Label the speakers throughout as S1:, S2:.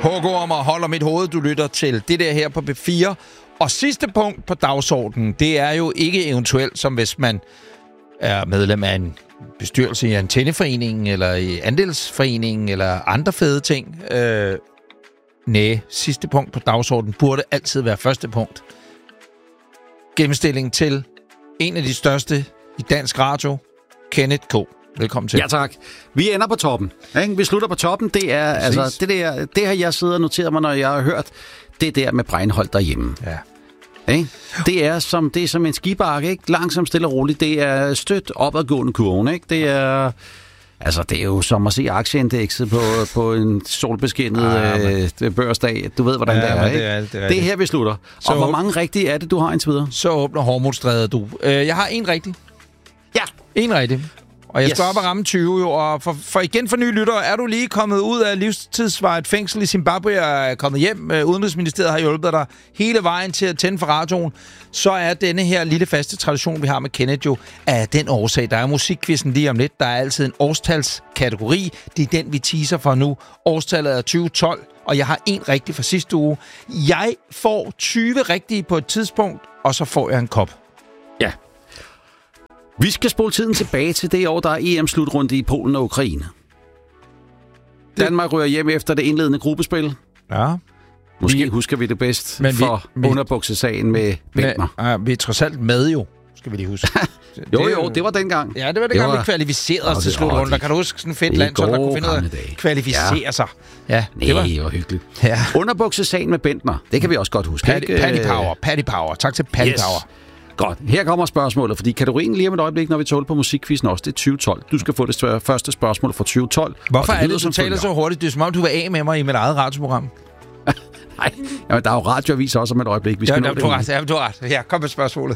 S1: Hågorm og Holder mit hoved, du lytter til det der her på B4. Og sidste punkt på dagsordenen, det er jo ikke eventuelt, som hvis man er medlem af en bestyrelse i antenneforeningen, eller i andelsforeningen, eller andre fede ting. Næh, sidste punkt på dagsordenen burde altid være første punkt. Gennemstilling til en af de største i dansk radio, Kenneth K. Velkommen til.
S2: Ja, tak. Vi ender på toppen. Ikke? Vi slutter på toppen. Det er altså det her, jeg sidder og noterer mig, når jeg har hørt det der med Breinholt derhjemme.
S1: Ja.
S2: Ikke? Det er som en skibakke, ikke? Langsomt, stille og roligt. Det er stødt opadgående kurven, ikke? Det er jo som at se aktieindekset på en solbeskinnet børsdag. Du ved, hvordan det er, ikke? Det er her, vi slutter. Og hvor mange rigtige er det, du har indtil videre?
S1: Så åbner Hormuzstrædet, du. Jeg har en rigtig.
S2: Ja.
S1: En rigtig. Og jeg skal op og ramme 20 jo, og for nye lyttere, er du lige kommet ud af livstidsvaret fængsel i Zimbabwe og er kommet hjem, Udenrigsministeriet har hjulpet dig hele vejen til at tænde for radioen, så er denne her lille faste tradition, vi har med Kenneth jo, af den årsag. Der er musikkvisten lige om lidt, der er altid en årstalskategori, det er den, vi teaser for nu. Årstallet er 2012, og jeg har en rigtig fra sidste uge. Jeg får 20 rigtige på et tidspunkt, og så får jeg en kop.
S2: Ja. Vi skal spole tiden tilbage til det år, der er EM-slutrunde i Polen og Ukraine. Danmark ryger hjem efter det indledende gruppespil. Ja. Måske husker vi det bedst for underbuksesagen med Bentner.
S1: Vi er trods alt med jo, skal vi lige huske.
S2: Det var dengang.
S1: Ja, det var dengang, vi kvalificerede os til slutrunden. Der kan du huske sådan et fedt land, så der kunne finde ud af kvalificere sig. Ja,
S2: det var hyggeligt. Ja. Underbuksesagen med Bentner, det kan vi også godt huske.
S1: Paddy Power. Tak til Paddy Power.
S2: Godt. Her kommer spørgsmålet, fordi kategorien lige om et øjeblik, når vi tåler på musikkvisten også, det er 2012. Du skal få det første spørgsmål fra 2012.
S1: Hvorfor er det, du taler så hurtigt? Det er som om, du var af med mig i mit eget radioprogram.
S2: Nej, der er jo radioaviser også om et øjeblik. Vi skal
S1: du har ret. Ja, kom med spørgsmålet.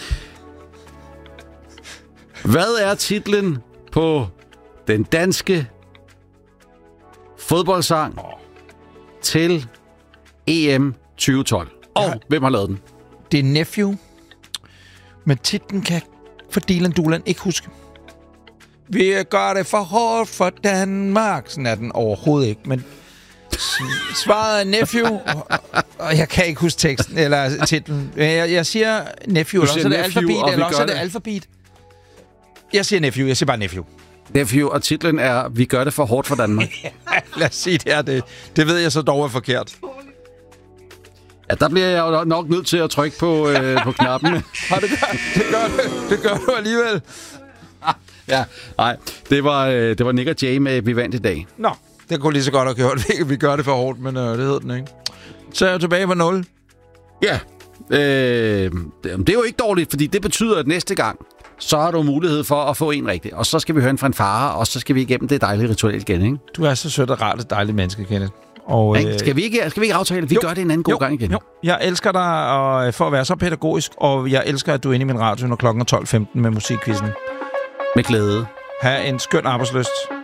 S2: Hvad er titlen på den danske fodboldsang til EM 2012? Og hvem har lavet den?
S1: Det er Nephew. Men titlen kan for Dylan Dulan ikke huske. Vi gør det for hårdt for Danmark. Sådan er den overhovedet ikke. Men svaret er Nephew. Og jeg kan ikke huske teksten eller titlen. Jeg siger Nephew. Eller så er det alfabet. Eller også er det alfabet. Jeg siger Nephew. Jeg siger bare Nephew.
S2: Nephew, og titlen er Vi gør det for hårdt for Danmark.
S1: Lad os sige, det er det. Det ved jeg så dog er forkert.
S2: Ja, der bliver jeg jo nok nødt til at trykke på knappen.
S1: Det gør du alligevel.
S2: Ja, nej. Det var Nick og Jay med Vi vandt i dag.
S1: Nå, det kunne lige så godt have gjort. Vi gør det for hårdt, men det hed den ikke. Så er jeg tilbage på 0.
S2: Ja, det er jo ikke dårligt, fordi det betyder, at næste gang, så har du mulighed for at få en rigtig. Og så skal vi høre en fanfare, og så skal vi igennem det dejlige ritual igen, ikke?
S1: Du er så sødt og rart et dejligt menneske, Kenneth. Og,
S2: skal vi ikke aftale, at vi gør det en anden god gang igen?
S1: Jo, jeg elsker dig for at være så pædagogisk, og jeg elsker, at du er inde i min radio, når klokken er 12:15 med musikkvisten.
S2: Med glæde.
S1: Ha' en skøn arbejdslyst.